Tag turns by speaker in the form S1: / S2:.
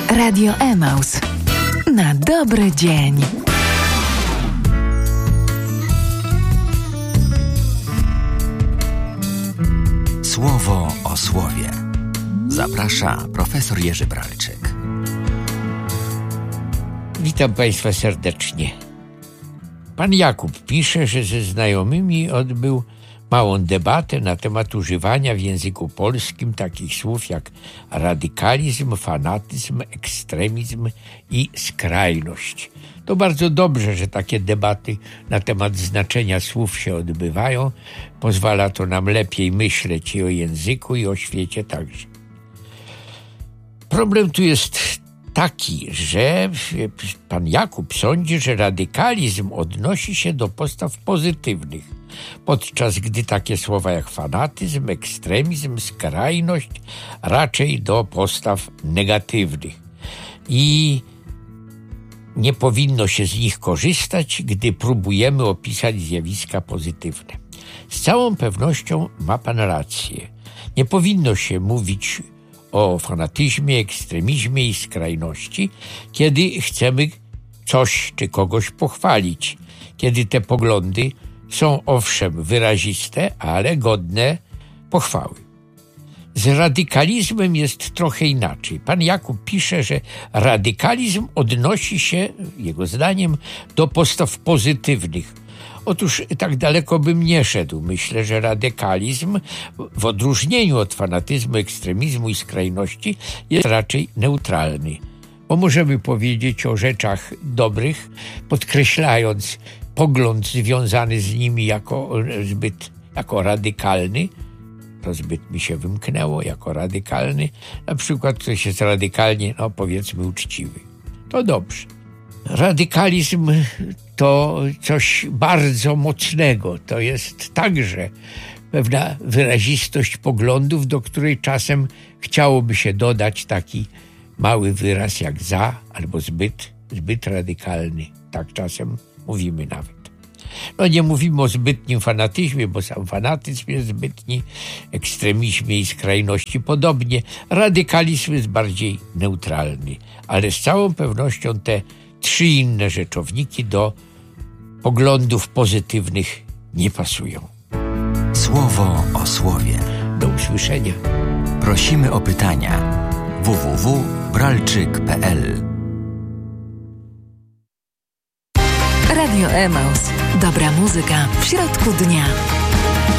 S1: Radio Emaus. Na dobry dzień.
S2: Słowo o słowie. Zaprasza profesor Jerzy Bralczyk.
S3: Witam Państwa serdecznie. Pan Jakub pisze, że ze znajomymi odbył małą debatę na temat używania w języku polskim takich słów jak radykalizm, fanatyzm, ekstremizm i skrajność. To bardzo dobrze, że takie debaty na temat znaczenia słów się odbywają. Pozwala to nam lepiej myśleć i o języku, i o świecie także. Problem tu jest taki, że pan Jakub sądzi, że radykalizm odnosi się do postaw pozytywnych, podczas gdy takie słowa jak fanatyzm, ekstremizm, skrajność raczej do postaw negatywnych. I nie powinno się z nich korzystać, gdy próbujemy opisać zjawiska pozytywne. Z całą pewnością ma pan rację. Nie powinno się mówić o fanatyzmie, ekstremizmie i skrajności, kiedy chcemy coś czy kogoś pochwalić, kiedy te poglądy są owszem wyraziste, ale godne pochwały. Z radykalizmem jest trochę inaczej. Pan Jakub pisze, że radykalizm odnosi się, jego zdaniem, do postaw pozytywnych. Otóż tak daleko bym nie szedł. Myślę, że radykalizm, w odróżnieniu od fanatyzmu, ekstremizmu i skrajności, jest raczej neutralny. Bo możemy powiedzieć o rzeczach dobrych, podkreślając pogląd związany z nimi jako radykalny. To zbyt mi się wymknęło, jako radykalny. Na przykład ktoś jest radykalnie, powiedzmy, uczciwy. To dobrze. Radykalizm to coś bardzo mocnego. To jest także pewna wyrazistość poglądów, do której czasem chciałoby się dodać taki mały wyraz jak za albo zbyt radykalny. Tak czasem mówimy nawet. Nie mówimy o zbytnim fanatyzmie, bo sam fanatyzm jest zbytni, ekstremizmie i skrajności podobnie. Radykalizm jest bardziej neutralny, ale z całą pewnością te trzy inne rzeczowniki do poglądów pozytywnych nie pasują.
S2: Słowo o słowie.
S3: Do usłyszenia.
S2: Prosimy o pytania. www.bralczyk.pl.
S1: Radio Emaus. Dobra muzyka w środku dnia.